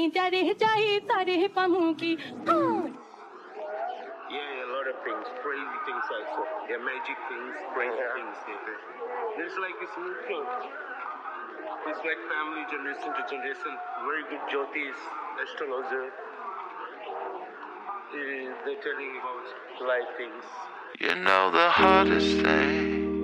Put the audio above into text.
Yeah, a lot of things, crazy things also. Yeah, magic things, crazy things. Yeah. It's like a smooth thing. It's like family, generation to generation. Very good Jyotis, astrologer. They're telling about life things. You know the hardest thing